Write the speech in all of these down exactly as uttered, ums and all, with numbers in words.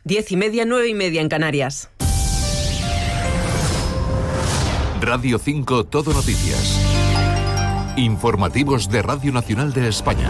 Diez y media, nueve y media en Canarias. Radio cinco Todo Noticias. Informativos de Radio Nacional de España.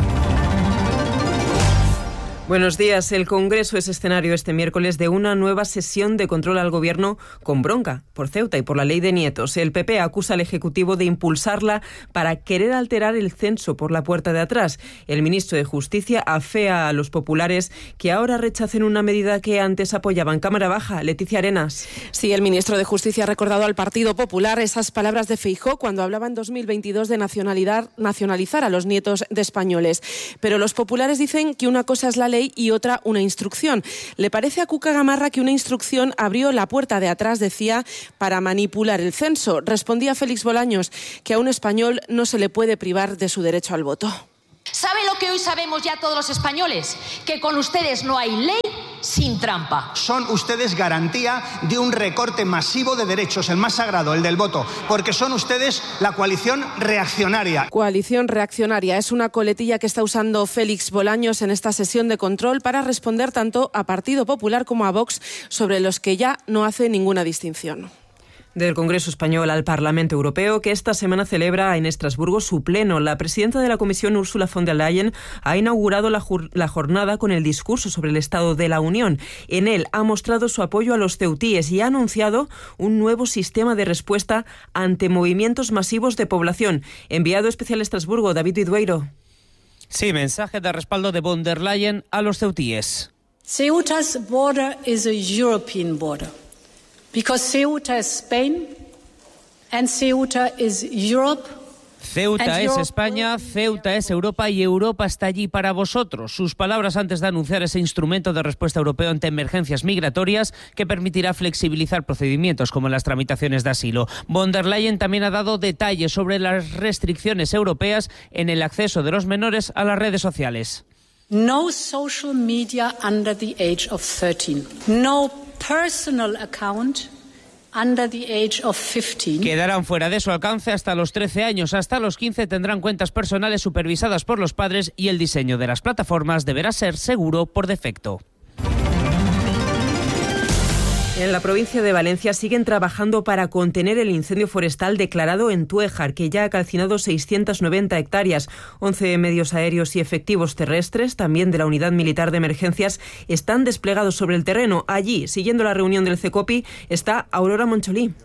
Buenos días. El Congreso es escenario este miércoles de una nueva sesión de control al Gobierno con bronca por Ceuta y por la ley de nietos. El P P acusa al Ejecutivo de impulsarla para querer alterar el censo por la puerta de atrás. El ministro de Justicia afea a los populares que ahora rechacen una medida que antes apoyaban. Cámara baja, Leticia Arenas. Sí, el ministro de Justicia ha recordado al Partido Popular esas palabras de Feijóo cuando hablaba en dos mil veintidós de nacionalidad, nacionalizar a los nietos de españoles. Pero los populares dicen que una cosa es la ley y otra una instrucción. ¿Le parece a Cuca Gamarra que una instrucción abrió la puerta de atrás, decía, para manipular el censo? Respondía Félix Bolaños que a un español no se le puede privar de su derecho al voto. ¿Sabe lo que hoy sabemos ya todos los españoles? Que con ustedes no hay ley sin trampa. Son ustedes garantía de un recorte masivo de derechos, el más sagrado, el del voto, porque son ustedes la coalición reaccionaria. Coalición reaccionaria es una coletilla que está usando Félix Bolaños en esta sesión de control para responder tanto a Partido Popular como a Vox, sobre los que ya no hace ninguna distinción. Del Congreso Español al Parlamento Europeo, que esta semana celebra en Estrasburgo su pleno. La presidenta de la Comisión, Ursula von der Leyen, ha inaugurado la, la jornada con el discurso sobre el Estado de la Unión. En él ha mostrado su apoyo a los ceutíes y ha anunciado un nuevo sistema de respuesta ante movimientos masivos de población. Enviado especial a Estrasburgo, David Vidueiro. Sí, mensaje de respaldo de von der Leyen a los ceutíes. Ceuta's border is a European border. Because Ceuta is Spain and Ceuta is Europe. Ceuta es España, Ceuta es Europa y Europa está allí para vosotros. Sus palabras antes de anunciar ese instrumento de respuesta europeo ante emergencias migratorias que permitirá flexibilizar procedimientos como las tramitaciones de asilo. Von der Leyen también ha dado detalles sobre las restricciones europeas en el acceso de los menores a las redes sociales. No social media under the age of thirteen. No personal account under the age of fifteen. Quedarán fuera de su alcance hasta los trece años. Hasta los quince tendrán cuentas personales supervisadas por los padres y el diseño de las plataformas deberá ser seguro por defecto. En la provincia de Valencia siguen trabajando para contener el incendio forestal declarado en Tuéjar, que ya ha calcinado seiscientas noventa hectáreas. once medios aéreos y efectivos terrestres, también de la Unidad Militar de Emergencias, están desplegados sobre el terreno. Allí, siguiendo la reunión del CECOPI, está Aurora Moncholí.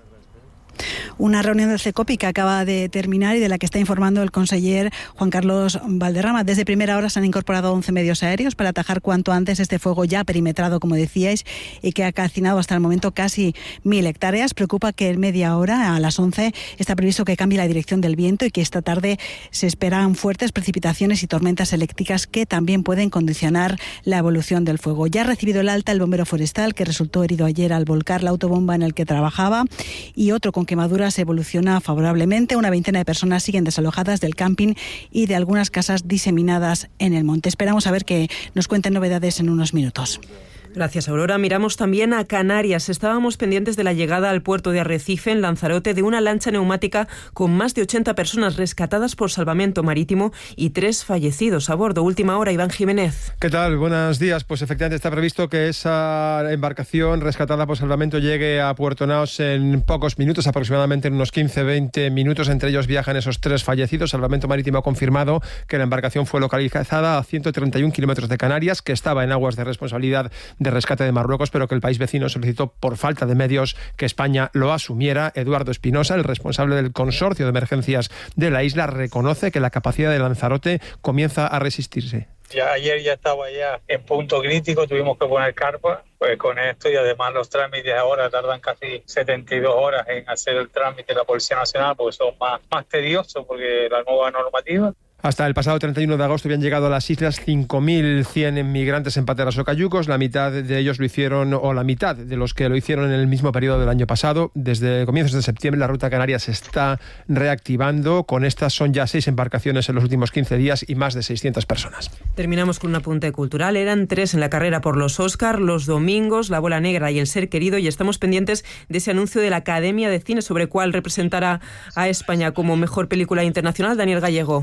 Una reunión del CECOPI que acaba de terminar y de la que está informando el conseller Juan Carlos Valderrama. Desde primera hora se han incorporado once medios aéreos para atajar cuanto antes este fuego ya perimetrado, como decíais, y que ha calcinado hasta el momento casi mil hectáreas. Preocupa que en media hora, a las once, está previsto que cambie la dirección del viento y que esta tarde se esperan fuertes precipitaciones y tormentas eléctricas que también pueden condicionar la evolución del fuego. Ya ha recibido el alta el bombero forestal, que resultó herido ayer al volcar la autobomba en el que trabajaba, y otro con quemaduras evoluciona favorablemente. Una veintena de personas siguen desalojadas del camping y de algunas casas diseminadas en el monte. Esperamos a ver que nos cuenten novedades en unos minutos. Gracias, Aurora. Miramos también a Canarias. Estábamos pendientes de la llegada al puerto de Arrecife, en Lanzarote, de una lancha neumática con más de ochenta personas rescatadas por salvamento marítimo y tres fallecidos a bordo. Última hora, Iván Jiménez. ¿Qué tal? Buenos días. Pues efectivamente está previsto que esa embarcación rescatada por salvamento llegue a Puerto Naos en pocos minutos, aproximadamente en unos quince a veinte minutos. Entre ellos viajan esos tres fallecidos. Salvamento Marítimo ha confirmado que la embarcación fue localizada a ciento treinta y un kilómetros de Canarias, que estaba en aguas de responsabilidad de rescate de Marruecos, pero que el país vecino solicitó por falta de medios que España lo asumiera. Eduardo Espinosa, el responsable del consorcio de emergencias de la isla, reconoce que la capacidad de Lanzarote comienza a resistirse. Ya ayer ya estaba ya en punto crítico, tuvimos que poner carpa, pues con esto, y además los trámites ahora tardan casi setenta y dos horas en hacer el trámite de la Policía Nacional, porque son más, más tediosos porque la nueva normativa. Hasta el pasado treinta y uno de agosto habían llegado a las islas cinco mil cien inmigrantes en pateras o cayucos. La mitad de ellos lo hicieron, o la mitad de los que lo hicieron en el mismo periodo del año pasado. Desde comienzos de septiembre la ruta canaria se está reactivando. Con estas son ya seis embarcaciones en los últimos quince días y más de seiscientas personas. Terminamos con un apunte cultural. Eran tres en la carrera por los Oscar, Los Domingos, La Bola Negra y El Ser Querido, y estamos pendientes de ese anuncio de la Academia de Cine sobre cuál representará a España como mejor película internacional. Daniel Gallego.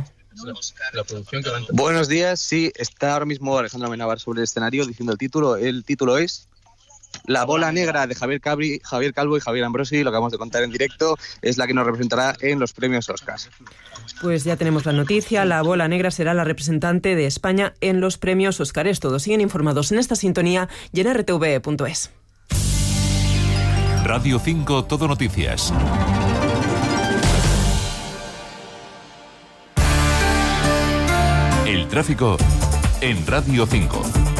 La producción que Buenos días, sí, está ahora mismo Alejandro Amenábar sobre el escenario diciendo el título. El título es La bola negra de Javier, Cabri, Javier Calvo y Javier Ambrosi, lo que vamos a contar en directo, es la que nos representará en los premios Oscar. Pues ya tenemos la noticia, la bola negra será la representante de España en los premios Óscar. Todos siguen informados en esta sintonía y en R T V punto es. Radio cinco Todo Noticias. El tráfico en Radio cinco.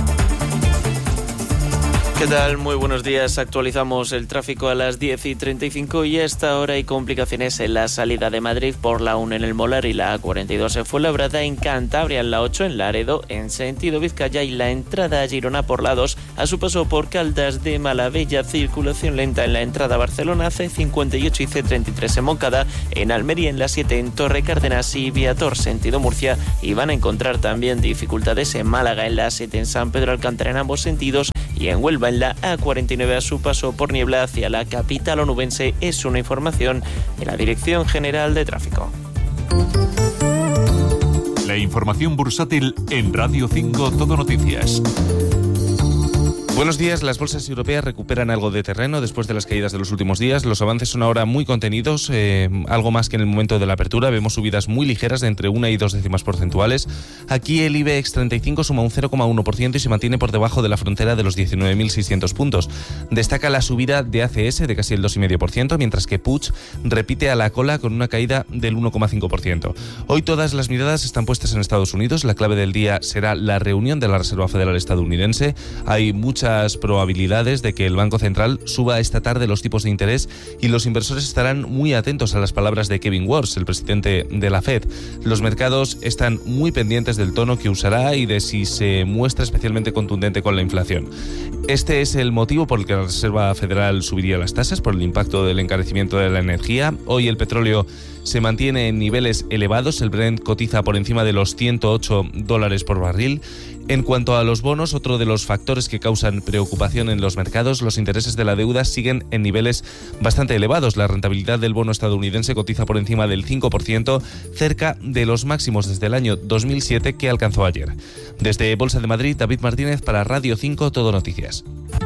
¿Qué tal? Muy buenos días. Actualizamos el tráfico a las diez y treinta y cinco y a esta hora hay complicaciones en la salida de Madrid por la uno en el Molar y la A cuarenta y dos en Fuenlabrada, en Cantabria en la ocho en Laredo en sentido Vizcaya y la entrada a Girona por la dos a su paso por Caldas de Malavella. Circulación lenta en la entrada a Barcelona, C cincuenta y ocho y C treinta y tres en Moncada, en Almería en la siete en Torre Cárdenas y Viator sentido Murcia, y van a encontrar también dificultades en Málaga en la siete en San Pedro Alcántara en ambos sentidos, y en Huelva en la A cuarenta y nueve a su paso por Niebla hacia la capital onubense. Es una información de la Dirección General de Tráfico. La información bursátil en Radio cinco Todo Noticias. Buenos días. Las bolsas europeas recuperan algo de terreno después de las caídas de los últimos días. Los avances son ahora muy contenidos, eh, algo más que en el momento de la apertura. Vemos subidas muy ligeras de entre una y dos décimas porcentuales. Aquí el IBEX treinta y cinco suma un cero coma uno por ciento y se mantiene por debajo de la frontera de los diecinueve mil seiscientos puntos. Destaca la subida de A C S de casi el dos coma cinco por ciento, mientras que Puig repite a la cola con una caída del uno coma cinco por ciento. Hoy todas las miradas están puestas en Estados Unidos. La clave del día será la reunión de la Reserva Federal estadounidense. Hay mucha probabilidades de que el Banco Central suba esta tarde los tipos de interés y los inversores estarán muy atentos a las palabras de Kevin Warsh, el presidente de la Fed. Los mercados están muy pendientes del tono que usará y de si se muestra especialmente contundente con la inflación. Este es el motivo por el que la Reserva Federal subiría las tasas, por el impacto del encarecimiento de la energía. Hoy el petróleo se mantiene en niveles elevados. El Brent cotiza por encima de los ciento ocho dólares por barril. En cuanto a los bonos, otro de los factores que causan preocupación en los mercados, los intereses de la deuda siguen en niveles bastante elevados. La rentabilidad del bono estadounidense cotiza por encima del cinco por ciento, cerca de los máximos desde el año dos mil siete que alcanzó ayer. Desde Bolsa de Madrid, David Martínez para Radio cinco Todo Noticias.